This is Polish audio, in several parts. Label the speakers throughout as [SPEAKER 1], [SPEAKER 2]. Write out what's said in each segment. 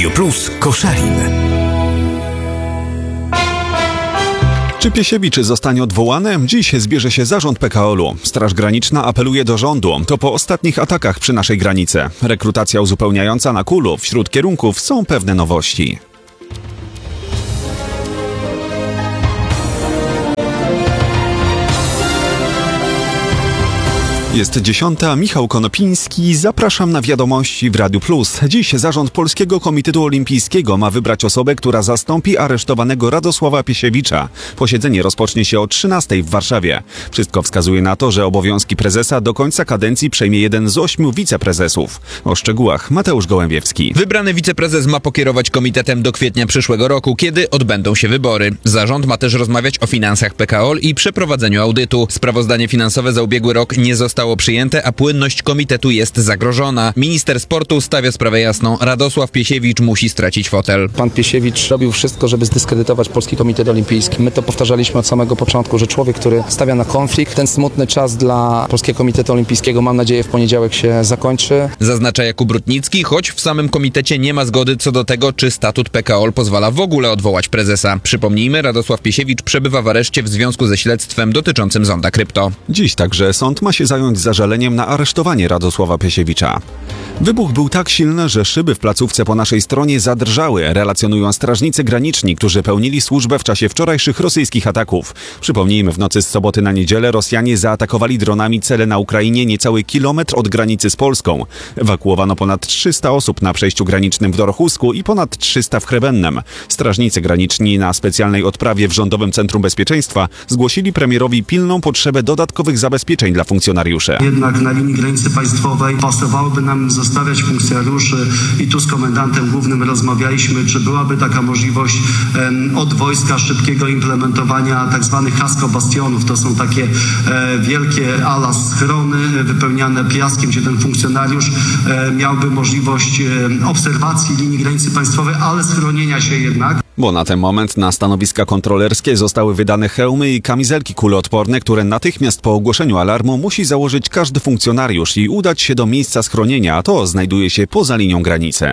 [SPEAKER 1] Radio Plus Koszalin.
[SPEAKER 2] Czy Piesiewicz zostanie odwołany? Dziś zbierze się zarząd PKOL-u. Straż Graniczna apeluje do rządu. To po ostatnich atakach przy naszej granicy. Rekrutacja uzupełniająca na KUL-u. Wśród kierunków są pewne nowości. Jest 10. Michał Konopiński. Zapraszam na wiadomości w Radiu Plus. Dziś zarząd Polskiego Komitetu Olimpijskiego ma wybrać osobę, która zastąpi aresztowanego Radosława Piesiewicza. Posiedzenie rozpocznie się o 13:00 w Warszawie. Wszystko wskazuje na to, że obowiązki prezesa do końca kadencji przejmie jeden z 8 wiceprezesów. O szczegółach Mateusz Gołębiewski.
[SPEAKER 3] Wybrany wiceprezes ma pokierować komitetem do kwietnia przyszłego roku, kiedy odbędą się wybory. Zarząd ma też rozmawiać o finansach PKOL i przeprowadzeniu audytu. Sprawozdanie finansowe za ubiegły rok nie zostało przyjęte, a płynność komitetu jest zagrożona. Minister sportu stawia sprawę jasną. Radosław Piesiewicz musi stracić fotel.
[SPEAKER 4] Pan Piesiewicz robił wszystko, żeby zdyskredytować Polski Komitet Olimpijski. My to powtarzaliśmy od samego początku, że człowiek, który stawia na konflikt, ten smutny czas dla Polskiego Komitetu Olimpijskiego, mam nadzieję, w poniedziałek się zakończy.
[SPEAKER 3] Zaznacza Jakub Rutnicki, choć w samym komitecie nie ma zgody co do tego, czy statut PKOL pozwala w ogóle odwołać prezesa. Przypomnijmy, Radosław Piesiewicz przebywa w areszcie w związku ze śledztwem dotyczącym zonda krypto.
[SPEAKER 2] Dziś także sąd ma się zająć zażaleniem na aresztowanie Radosława Piesiewicza. Wybuch był tak silny, że szyby w placówce po naszej stronie zadrżały, relacjonują strażnicy graniczni, którzy pełnili służbę w czasie wczorajszych rosyjskich ataków. Przypomnijmy, w nocy z soboty na niedzielę Rosjanie zaatakowali dronami cele na Ukrainie niecały kilometr od granicy z Polską. Ewakuowano ponad 300 osób na przejściu granicznym w Dorochusku i ponad 300 w Chrebennem. Strażnicy graniczni na specjalnej odprawie w Rządowym Centrum Bezpieczeństwa zgłosili premierowi pilną potrzebę dodatkowych zabezpieczeń dla funkcjonariuszy.
[SPEAKER 5] Jednak na linii granicy państwowej pasowałoby nam zostawiać funkcjonariuszy i tu z komendantem głównym rozmawialiśmy, czy byłaby taka możliwość od wojska szybkiego implementowania tak zwanych kasko-bastionów. To są takie wielkie ala schrony wypełniane piaskiem, gdzie ten funkcjonariusz miałby możliwość obserwacji linii granicy państwowej, ale schronienia się jednak.
[SPEAKER 2] Bo na ten moment na stanowiska kontrolerskie zostały wydane hełmy i kamizelki kuloodporne, które natychmiast po ogłoszeniu alarmu musi założyć każdy funkcjonariusz i udać się do miejsca schronienia, a to znajduje się poza linią granicy.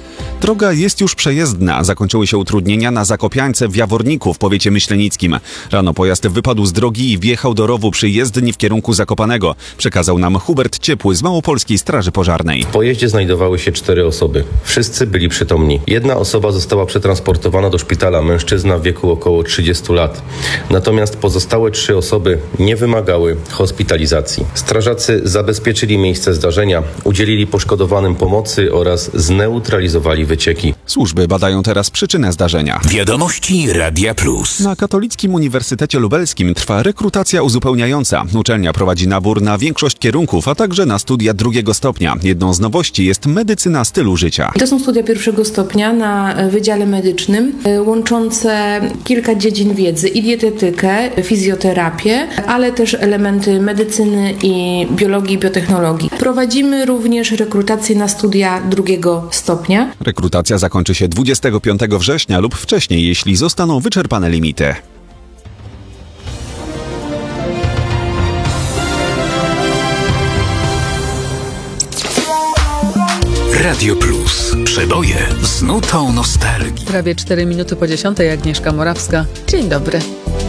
[SPEAKER 2] Droga jest już przejezdna. Zakończyły się utrudnienia na Zakopiańce w Jaworniku w powiecie myślenickim. Rano pojazd wypadł z drogi i wjechał do rowu przy jezdni w kierunku Zakopanego. Przekazał nam Hubert Ciepły z Małopolskiej Straży Pożarnej.
[SPEAKER 6] W pojeździe znajdowały się 4 osoby. Wszyscy byli przytomni. Jedna osoba została przetransportowana do szpitala, mężczyzna w wieku około 30 lat. Natomiast pozostałe 3 osoby nie wymagały hospitalizacji. Strażacy zabezpieczyli miejsce zdarzenia, udzielili poszkodowanym pomocy oraz zneutralizowali wycieki.
[SPEAKER 2] Służby badają teraz przyczynę zdarzenia.
[SPEAKER 1] Wiadomości Radia Plus.
[SPEAKER 2] Na Katolickim Uniwersytecie Lubelskim trwa rekrutacja uzupełniająca. Uczelnia prowadzi nabór na większość kierunków, a także na studia 2. stopnia. Jedną z nowości jest medycyna stylu życia.
[SPEAKER 7] To są studia 1. stopnia na Wydziale Medycznym, łączące kilka dziedzin wiedzy i dietetykę, fizjoterapię, ale też elementy medycyny i biologii i biotechnologii. Prowadzimy również rekrutację na studia 2. stopnia.
[SPEAKER 2] Rekrutacja zakończy się 25 września lub wcześniej, jeśli zostaną wyczerpane limity.
[SPEAKER 1] Radio Plus. Przeboje z nutą nostalgii.
[SPEAKER 8] Prawie 4 minuty po 10:00. Agnieszka Morawska. Dzień dobry.